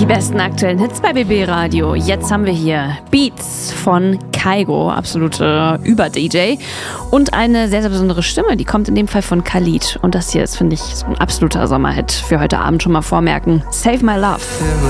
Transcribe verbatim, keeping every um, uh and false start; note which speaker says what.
Speaker 1: Die besten aktuellen Hits bei B B Radio. Jetzt haben wir hier Beats von Kygo, absolute Über-D J. Und eine sehr, sehr besondere Stimme, die kommt in dem Fall von Khalid. Und das hier ist, finde ich, so ein absoluter Sommerhit für heute Abend schon mal vormerken. Save My Love.